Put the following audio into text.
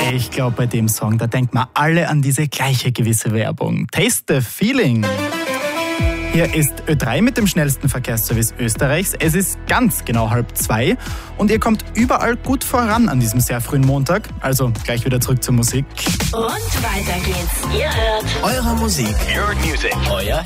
Ich glaube, bei dem Song, da denkt man alle an diese gleiche gewisse Werbung. Taste the Feeling. Hier ist Ö3 mit dem schnellsten Verkehrsservice Österreichs. Es ist ganz genau 1:30 und ihr kommt überall gut voran an diesem sehr frühen Montag. Also gleich wieder zurück zur Musik. Und weiter geht's. Ihr hört Eure Musik. Your music. Euer